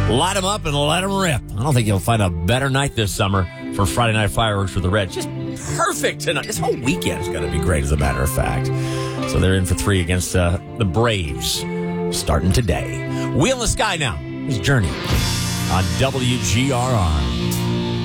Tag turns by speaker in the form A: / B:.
A: Light them up and let them rip. I don't think you'll find a better night this summer for Friday night fireworks for the Reds. Just perfect tonight. This whole weekend is going to be great, as a matter of fact. So they're in for 3 against the Braves, starting today. Wheel in the Sky now. Here's Journey on WGRR.